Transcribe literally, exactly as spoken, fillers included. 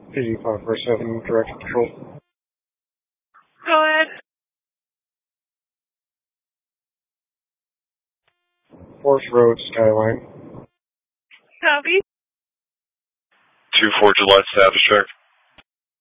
P D five four seven, direct control. Go ahead. Fourth Road, Skyline. Copy. two four July, status check.